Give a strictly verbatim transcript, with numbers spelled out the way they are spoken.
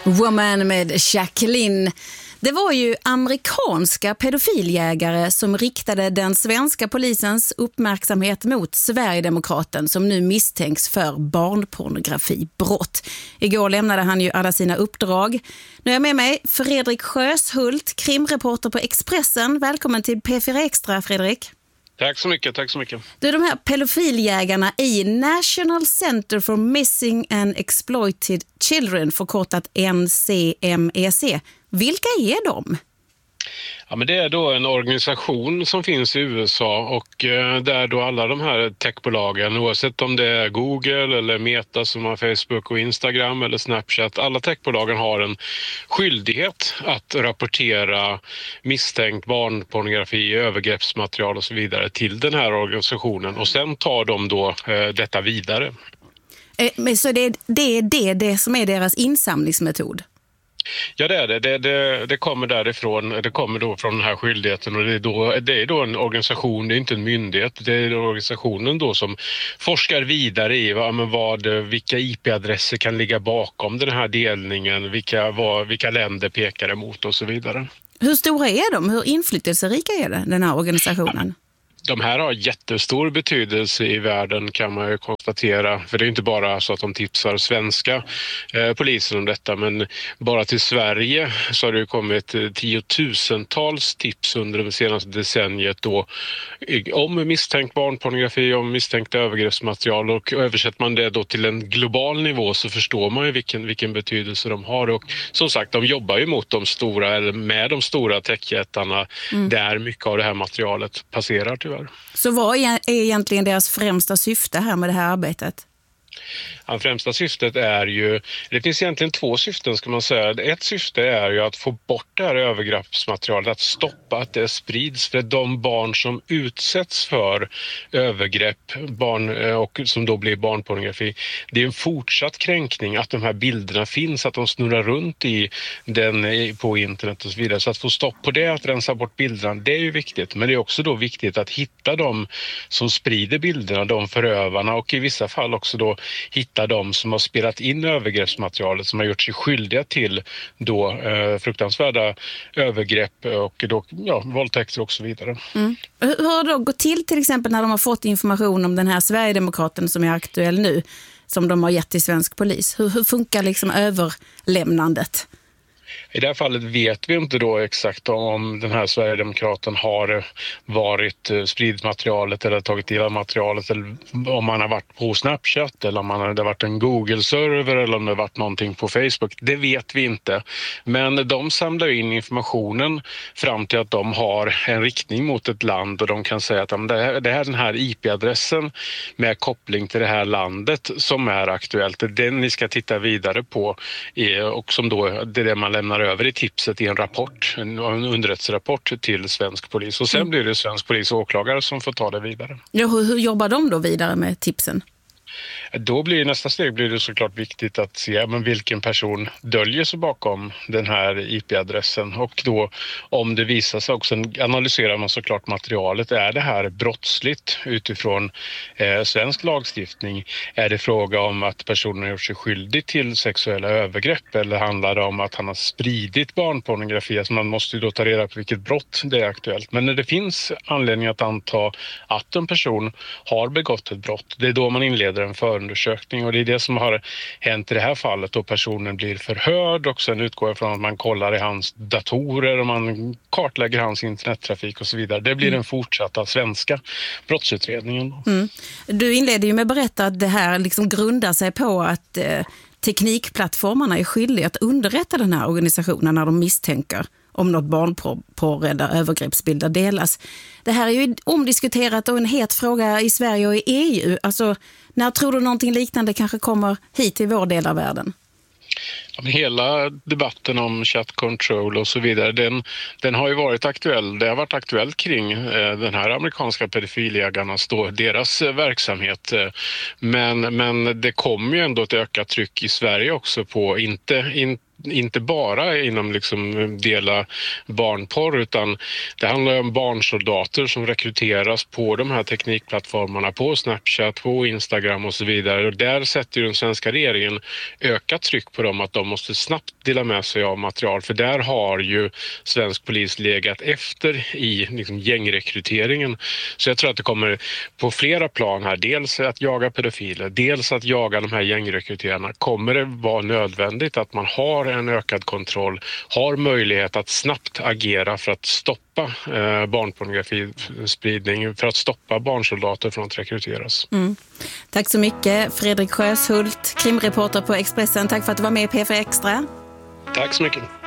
Woman med Jacqueline. Det var ju amerikanska pedofiljägare som riktade den svenska polisens uppmärksamhet mot Sverigedemokraten som nu misstänks för barnpornografibrott. Igår lämnade han ju alla sina uppdrag. Nu är jag med mig Fredrik Sjöshult, krimreporter på Expressen. Välkommen till P fyra Extra, Fredrik. Tack så mycket, tack så mycket. Du, de här pedofiljägarna i National Center for Missing and Exploited Children, förkortat N C M E C. Vilka är de? Ja, men det är då en organisation som finns i U S A och eh, där då alla de här techbolagen, oavsett om det är Google eller Meta som har Facebook och Instagram eller Snapchat, alla techbolagen har en skyldighet att rapportera misstänkt barnpornografi, övergreppsmaterial och så vidare till den här organisationen och sen tar de då eh, detta vidare. Eh, men så det är det, det, det som är deras insamlingsmetod? Ja, det är det. Det, det. det kommer därifrån. Det kommer då från den här skyldigheten och det är, då, det är då en organisation, det är inte en myndighet. Det är organisationen då som forskar vidare i vad, men vad, vilka I P-adresser kan ligga bakom den här delningen, vilka, vad, vilka länder pekar emot och så vidare. Hur stora är de? Hur inflytelserika är det, den här organisationen? De här har jättestor betydelse i världen kan man ju konstatera. För det är inte bara så att de tipsar svenska eh, polisen om detta. Men bara till Sverige så har det kommit tiotusentals tips under det senaste decenniet då, om misstänkt barnpornografi, om misstänkt övergreppsmaterial. Och översätter man det då till en global nivå så förstår man ju vilken, vilken betydelse de har. Och som sagt, de jobbar ju mot de stora, eller med de stora techjättarna mm. där mycket av det här materialet passerar tyvärr. Så vad är egentligen deras främsta syfte här med det här arbetet? Ja, främsta syftet är ju, det finns egentligen två syften ska man säga. Ett syfte är ju att få bort det här övergreppsmaterialet, att stoppa att det sprids. För de barn som utsätts för övergrepp barn, och som då blir barnpornografi, det är en fortsatt kränkning att de här bilderna finns, att de snurrar runt i den på internet och så vidare. Så att få stopp på det, att rensa bort bilderna, det är ju viktigt. Men det är också då viktigt att hitta de som sprider bilderna, de förövarna och i vissa fall också då hitta de som har spelat in övergreppsmaterialet, som har gjort sig skyldiga till då eh, fruktansvärda övergrepp och då, ja, våldtäkter och så vidare. Mm. Hur har det då gått till till exempel när de har fått information om den här Sverigedemokraten som är aktuell nu, som de har gett till svensk polis? Hur, hur funkar liksom överlämnandet? I det här fallet vet vi inte då exakt om den här Sverigedemokraten har varit spridmaterialet eller tagit del av materialet, eller om man har varit på Snapchat eller om man har varit en Google-server eller om det har varit någonting på Facebook. Det vet vi inte. Men de samlar in informationen fram till att de har en riktning mot ett land och de kan säga att det här, det här är den här I P-adressen med koppling till det här landet som är aktuellt. Det är den ni ska titta vidare på och som då det är det man lämnar över i tipset i en rapport, en underrättelserapport till svensk polis. Och sen mm. blir det svensk polis och åklagare som får ta det vidare. Ja, hur, hur jobbar de då vidare med tipsen? Då blir nästa steg blir det såklart viktigt att se men vilken person döljer sig bakom den här I P-adressen och då om det visar sig också analyserar man såklart materialet. Är det här brottsligt utifrån eh, svensk lagstiftning? Är det fråga om att personen har gjort sig skyldig till sexuella övergrepp eller handlar det om att han har spridit barnpornografi? Alltså man måste ju då ta reda på vilket brott det är aktuellt. Men när det finns anledning att anta att en person har begått ett brott, det är då man inleder en förundersökning och det är det som har hänt i det här fallet då personen blir förhörd och sen utgår från att man kollar i hans datorer och man kartlägger hans internettrafik och så vidare. Det blir mm. den fortsatta svenska brottsutredningen. Mm. Du inledde ju med att berätta att det här liksom grundar sig på att eh, teknikplattformarna är skyldiga att underrätta den här organisationen när de misstänker om något barnporr övergreppsbilder delas. Det här är ju omdiskuterat och en het fråga i Sverige och i E U. Alltså, när tror du någonting liknande kanske kommer hit till vår del av världen? Ja, men hela debatten om chat control och så vidare, den, den har ju varit aktuell. Det har varit aktuellt kring eh, den här amerikanska pedofiljägarnas då, deras eh, verksamhet. Men, men det kommer ju ändå ett ökat tryck i Sverige också på, inte, inte inte bara inom liksom dela barnporr, utan det handlar om barnsoldater som rekryteras på de här teknikplattformarna, på Snapchat, på Instagram och så vidare. Och där sätter ju den svenska regeringen ökat tryck på dem att de måste snabbt dela med sig av material, för där har ju svensk polis legat efter i liksom gängrekryteringen. Så jag tror att det kommer på flera plan här, dels att jaga pedofiler, dels att jaga de här gängrekryterarna. Kommer det vara nödvändigt att man har en ökad kontroll, har möjlighet att snabbt agera för att stoppa eh, barnpornografispridning, för att stoppa barnsoldater från att rekryteras. Mm. Tack så mycket Fredrik Sjöshult, krimreporter på Expressen. Tack för att du var med i P fyra Extra. Tack så mycket.